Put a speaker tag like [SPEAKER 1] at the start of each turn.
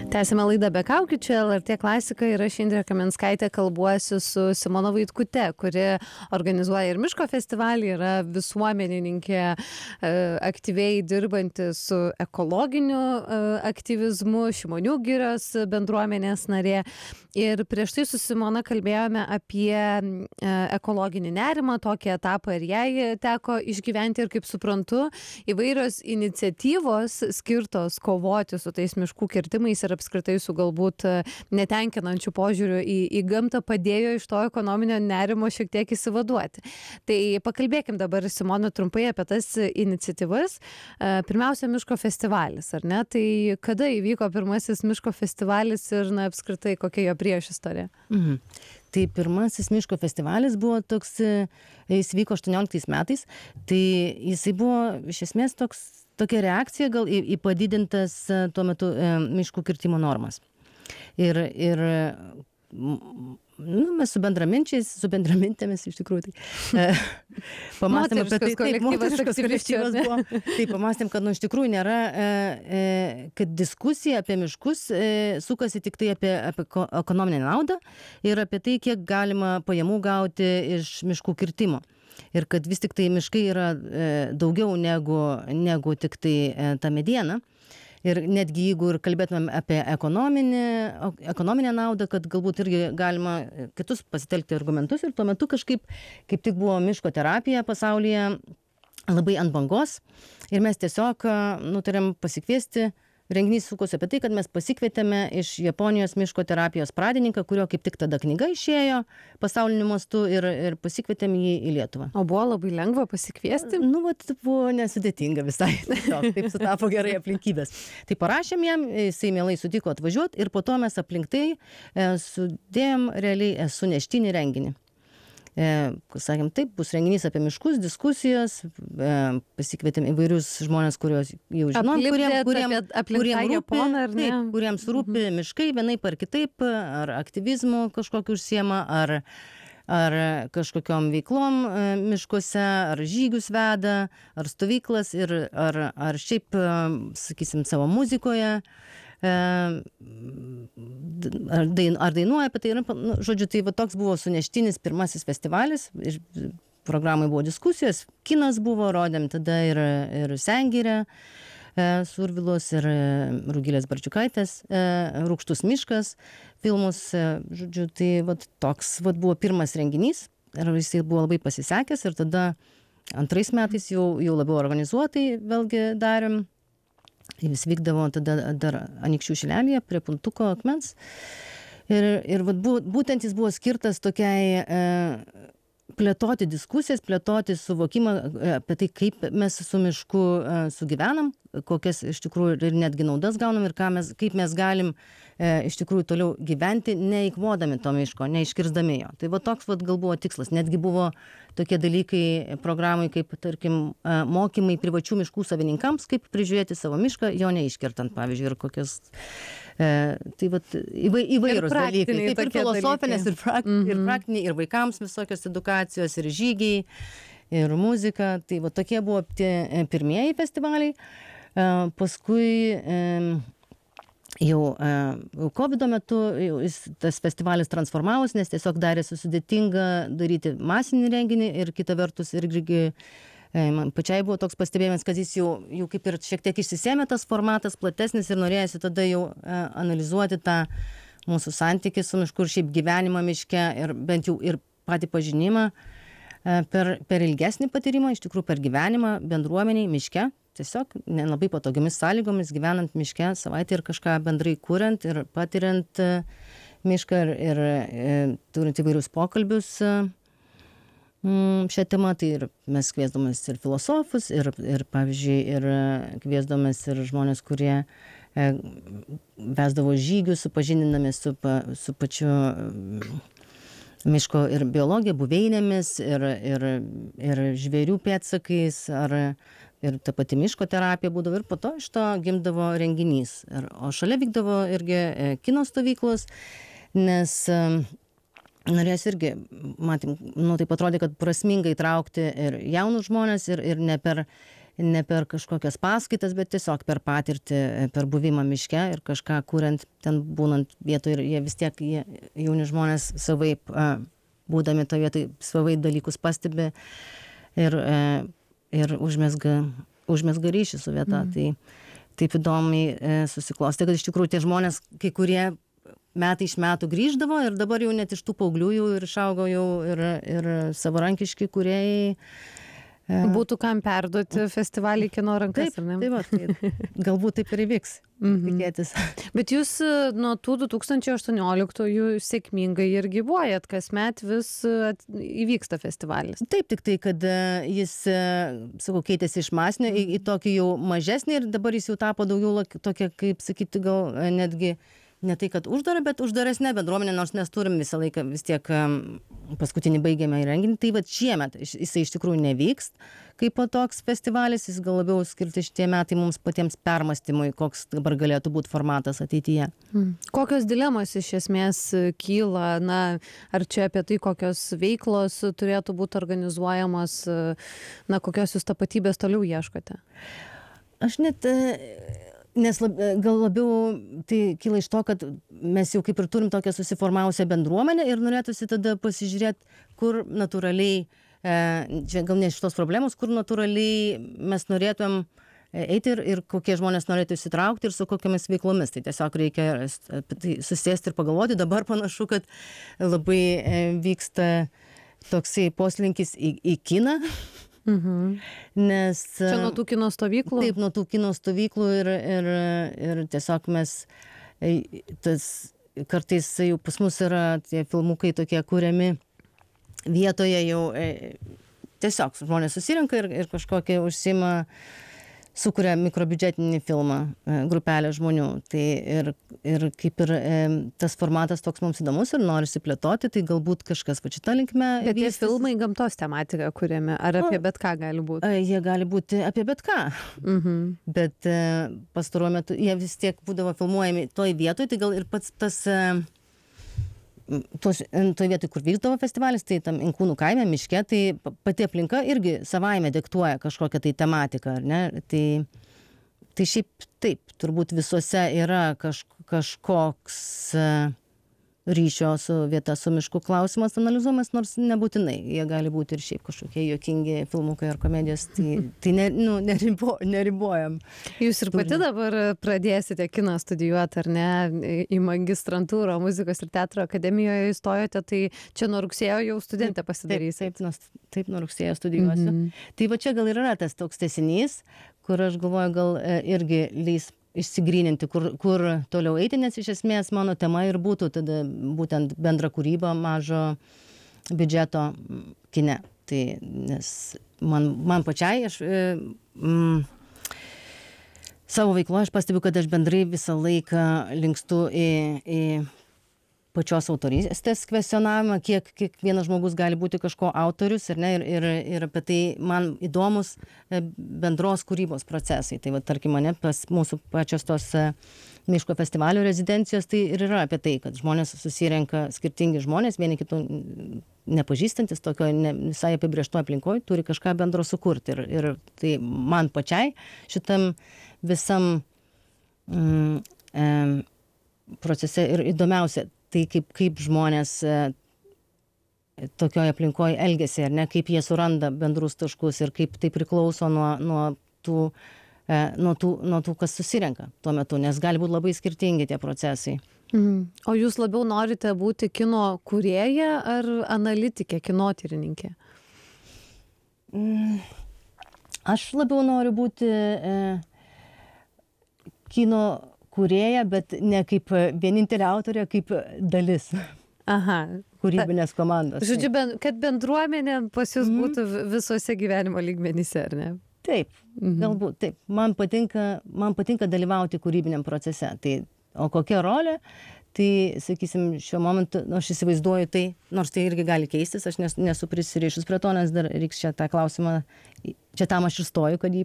[SPEAKER 1] Tęsime laidą be kaukių, čia LRT klasika ir aš Indrė Kaminskaitė kalbuosi su Simona Vaitkute, kuri organizuoja ir miško festivalį, yra visuomenininkė, aktyviai dirbanti su ekologiniu aktyvizmu, Šimonių girios bendruomenės narė. Ir prieš tai su Simona kalbėjome apie ekologinį nerimą, tokį etapą ir jai teko išgyventi ir, kaip suprantu, įvairios iniciatyvos skirtos kovoti su tais miškų kirtimais ir apskritai su galbūt netenkinančiu požiūriu į gamtą padėjo iš to ekonominio nerimo šiek tiek įsivaduoti. Tai pakalbėkim dabar, Simona, trumpai apie tas iniciatyvas. Pirmiausia, miško festivalis, ar ne? Tai kada įvyko pirmasis miško festivalis ir apskritai kokia jo priešistorė?
[SPEAKER 2] Tai pirmasis miško festivalis buvo toks, jis vyko 18 metais, tai jisai buvo iš esmės tokia reakcija gal į padidintas tuo metu miškų kirtimo normas. Ir mes su bendramintėmis iš tikrųjų pamastėm apie tai, moteriškas kolektyvas buvo. Tai pamastėm, kad iš tikrųjų nėra, kad diskusija apie miškus sukasi tik tai apie ekonominę naudą ir apie tai, kiek galima pajamų gauti iš miškų kirtimo. Ir kad vis tik tai miškai yra daugiau negu tik tai ta mediena. Ir netgi jeigu ir kalbėtumėm apie ekonominę naudą, kad galbūt irgi galima kitus pasitelkti argumentus. Ir tuo metu kažkaip, kaip tik buvo miško terapija pasaulyje labai ant bangos. Ir mes tiesiog nutarėm pasikviesti. Renginys sukosi apie tai, kad mes pasikvietėme iš Japonijos miško terapijos pradininką, kurio kaip tik tada knyga išėjo pasauliniu mastu ir pasikvietėm jį į Lietuvą.
[SPEAKER 1] O buvo labai lengva pasikviesti?
[SPEAKER 2] Buvo nesudėtinga visai. Taip sutapo gerai aplinkybės. Tai parašėm jam, jisai mielai sutiko atvažiuoti ir po to mes aplink tai sudėjom realiai suneštinį renginį. Sakėm, taip, bus renginys apie miškus, diskusijos, pasikvietėm įvairius žmonės, kuriuos jau žinom, kuriems rūpi miškai vienaip ar kitaip, ar aktyvizmu kažkokiu užsiema, ar kažkokiom veiklom miškuose, ar žygius veda, ar stovyklas, ar šiaip, sakysim, savo muzikoje. Ar dainuoja apie tai, žodžiu, tai toks buvo suneštinis pirmasis festivalis, programai buvo diskusijos, kinas buvo, rodėm tada ir Sengirę, Survilos ir Rugilės Barčiukaitės, Rūgštus miškas filmus, žodžiu, tai toks buvo pirmas renginys ir jisai buvo labai pasisekęs ir tada antrais metais jau labiau organizuotai vėlgi darėm. Jis vykdavo tada dar Anykščių šilelyje prie Puntuko akmens. Ir būtent jis buvo skirtas tokiai plėtoti diskusijas, plėtoti suvokimą apie tai, kaip mes su mišku sugyvenam, kokias iš tikrųjų ir netgi naudas gaunam ir kaip mes galim iš tikrųjų toliau gyventi, neįkvodami to miško, neiškirsdami jo. Tai toks gal buvo tikslas. Netgi buvo tokie dalykai programai, kaip, tarkim, mokymai privačių miškų savininkams, kaip prižiūrėti savo mišką, jo neiškirtant, pavyzdžiui, ir kokias įvairūs dalykai. Taip ir filosofinės, ir praktiniai, ir vaikams visokios edukacijos, ir žygiai, ir muzika. Tai tokie buvo tie pirmieji festivaliai. Paskui jau COVID metu tas festivalis transformavosi, nes tiesiog darėsi sudėtinga daryti masinį renginį ir kita vertus irgi man pačiai buvo toks pastebėjimas, kad jis jau kaip ir šiek tiek išsisėmė tas formatas platesnis ir norėjosi tada jau analizuoti tą mūsų santykį su mišku ir šiaip gyvenimą miške ir bent jau ir patį pažinimą per ilgesnį patyrimą, iš tikrųjų per gyvenimą bendruomeniai miške. Tiesiog nelabai patogiomis sąlygomis gyvenant miške savaitę ir kažką bendrai kuriant ir patiriant mišką ir turint įvairius pokalbius šią temą. Tai ir mes kviesdomės ir filosofus, ir pavyzdžiui, ir kviesdomės ir žmonės, kurie vesdavo žygius, supažindinami su pačiu miško ir biologija, buveinėmis, ir žvėrių pėdsakais, ir ta pati miško terapija būdavo, ir po to iš to gimdavo renginys. O šalia vykdavo irgi kino stovyklos, nes norės irgi, matėm, taip atrodė, kad prasmingai įtraukti ir jaunus žmonės, ir ne per ne per kažkokias paskaitas, bet tiesiog per patirtį, per buvimą miške ir kažką kuriant, ten būnant vietoje, ir jie vis tiek, jauni žmonės savaip, būdami to vietoj, savaip dalykus pastebi ir užmesga ryšį su vieta. Tai taip įdomiai susiklostė, kad iš tikrųjų tie žmonės, kai kurie metai iš metų grįždavo ir dabar jau net iš tų paauglių jau ir išaugo jau ir savarankiški kūrėjai.
[SPEAKER 1] Būtų kam perduoti festivalį kino rankas,
[SPEAKER 2] Taip,
[SPEAKER 1] ar ne?
[SPEAKER 2] tai va, tai galbūt taip ir įvyks, tikėtis.
[SPEAKER 1] Bet jūs nuo tų 2018-ųjų sėkmingai ir gyvuojat, kasmet vis įvyksta festivalis.
[SPEAKER 2] Taip, tik tai, kad jis, sakau, keitėsi iš masinio į tokį jau mažesnį ir dabar jis jau tapo daugiau tokia, kaip sakyti, gal netgi ne tai, kad uždara, bet uždaresnė bendruomenė, nors mes turim visą laiką vis tiek paskutinį baigiamą įrenginį. Tai va šiemet jisai iš tikrųjų nevyks kaip toks festivalis, jis gal labiau skirti šitie metai mums patiems permastymui, koks dabar galėtų būti formatas ateityje.
[SPEAKER 1] Kokios dilemos iš esmės kyla, na, ar čia apie tai, kokios veiklos turėtų būti organizuojamos, na, kokios jūs tapatybės toliau ieškote?
[SPEAKER 2] Aš net... Nes gal labiau tai kyla iš to, kad mes jau kaip ir turim tokią susiformavusią bendruomenę ir norėtųsi tada pasižiūrėti, kur natūraliai, čia gal ne šitos problemos, kur natūraliai mes norėtumėm eiti ir kokie žmonės norėtų įsitraukti ir su kokiamis veiklomis. Tai tiesiog reikia susėsti ir pagalvoti. Dabar panašu, kad labai vyksta toksai poslinkis į kiną. Nes
[SPEAKER 1] čia nuo tų kino stovyklų?
[SPEAKER 2] Taip, nuo tų kino stovyklų ir tiesiog mes kartais jau pas mus yra tie filmukai tokie kuriami vietoje jau tiesiog žmonės susirenka ir kažkokie užsiima, sukuria mikrobiudžetinį filmą grupelė žmonių. Tai ir kaip ir tas formatas toks mums įdomus ir norisi plėtoti, tai galbūt kažkas va šitą linkme.
[SPEAKER 1] Bet tie filmai gamtos tematika kuriami, ar apie bet ką gali būti?
[SPEAKER 2] Jie gali būti apie bet ką. Bet pastaruoju metu jie vis tiek būdavo filmuojami toj vietoj, tai gal ir pats tas toj vietoj, kur vykdavo festivalis, tai tam Inkūnų kaime, miške, tai pati aplinka irgi savaime diktuoja kažkokią tai tematiką, ar ne? Tai šiaip taip, turbūt visuose yra kažkoks ryšio su vieta, su mišku klausimas analizuojamas, nors nebūtinai. Jie gali būti ir šiaip kažkokie juokingi filmukai ar komedijos, tai neribojam.
[SPEAKER 1] Jūs ir pati dabar pradėsite kiną studijuoti, ar ne, į magistrantūrą muzikos ir teatro akademijoje įstojote, tai čia nuo rugsėjo jau studentė pasidarys.
[SPEAKER 2] Taip, nuo rugsėjo studijuosiu. Tai va čia gal ir yra tas toks tęsinys, kur aš galvoju, gal irgi leis išsigryninti, kur toliau eiti, nes iš esmės mano tema ir būtų tada būtent bendra kūryba mažo biudžeto kine. Tai nes man pačiai, aš savo veikloje aš pastebiu, kad aš bendrai visą laiką linkstu į pačios autorystės kvestionavimą, kiek kiekvienas žmogus gali būti kažko autorius, ar ne, ir apie tai man įdomus bendros kūrybos procesai. Tai va, tarkim, mane pas mūsų pačios tos miško festivalio rezidencijos, tai ir yra apie tai, kad žmonės susirenka, skirtingi žmonės, vieni kitų nepažįstantis, tokio visai apibrėžto aplinkoje, turi kažką bendro sukurti. Ir tai man pačiai šitam visam procese ir įdomiausia, tai kaip žmonės tokioje aplinkoje elgiasi, ar ne, kaip jie suranda bendrus taškus ir kaip tai priklauso nuo tų, kas susirenka tuo metu, nes gali būti labai skirtingi tie procesai.
[SPEAKER 1] O jūs labiau norite būti kino kūrėja ar analitikė, kinotyrininkė?
[SPEAKER 2] Aš labiau noriu būti kino kūrėja, bet ne kaip vienintelė autorė, kaip dalis kūrybinės komandos.
[SPEAKER 1] Žodžiu, kad bendruomenė pas jūs būtų visose gyvenimo lygmenyse, ar ne?
[SPEAKER 2] Taip, galbūt taip. Man patinka dalyvauti kūrybiniam procese. Tai, o kokia rolė? Tai, sakysim, šiuo momentu, aš įsivaizduoju tai, nors tai irgi gali keistis, aš nesu prisirišus prie to, nes dar reiks čia tą klausimą, čia tam aš ir stoju, kad jį